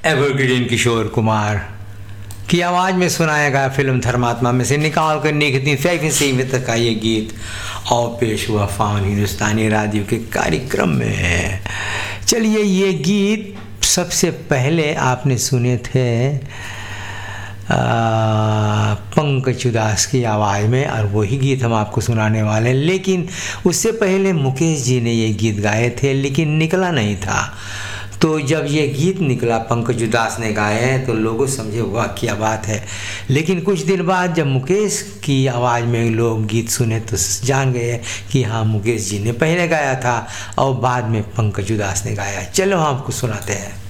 Evergreen Kishore Kumar की आवाज़ में सुनाया गया फिल्म धर्मात्मा में से निकाल कर निकलती फैफी सीमित का ये गीत और पेश हुआ फाउन हिंदुस्तानी रेडियो के कार्यक्रम में। चलिए, ये गीत सबसे पहले आपने सुने थे पंकज उदास की आवाज़ में, और वही गीत हम आपको सुनाने वाले हैं। लेकिन उससे पहले मुकेश जी ने ये गीत गाए थे, लेकिन निकला नहीं था। तो जब ये गीत निकला, पंकज उदास ने गाए हैं, तो लोगों समझे वाह क्या बात है। लेकिन कुछ दिन बाद जब मुकेश की आवाज़ में लोग गीत सुने तो जान गए कि हाँ, मुकेश जी ने पहले गाया था और बाद में पंकज उदास ने गाया। चलो हम आपको सुनाते हैं।